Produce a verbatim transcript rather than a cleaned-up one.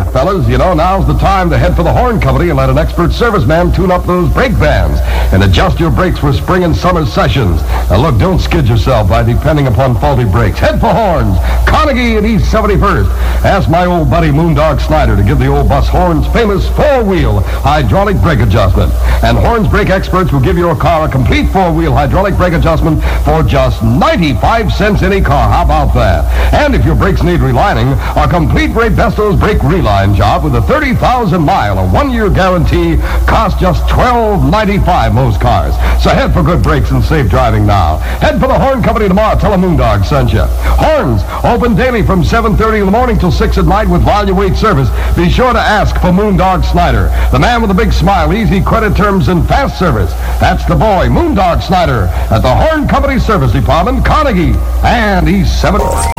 fellas, you know, now's the time to head for the Horn Company and let an expert serviceman tune up those brake bands and adjust your brakes for spring and summer sessions. Now, look, don't skid yourself by depending upon faulty brakes. Head for Horns, Carnegie and East seventy-first. Ask my old buddy Moondog Snyder to give the old bus Horns' famous four-wheel hydraulic brake adjustment. And Horns brake experts will give your car a complete four-wheel hydraulic brake adjustment for just ninety-five cents any car. How about that? And if your brakes need relining, a complete Ray Besto's brake reline job with a thirty thousand mile or one-year guarantee costs just twelve ninety-five most cars. So head for good brakes and safe driving now. Head for the Horn Company tomorrow. Tell a Moondog sent you. Horns, open daily from seven thirty in the morning till six at night with volume weight service. Be sure to ask for Moondog Snyder, the man with a big smile, easy credit terms, and fast service. That's the boy, Moondog Snyder, at the Horn Company Service Department, Carnegie and East seventy-first.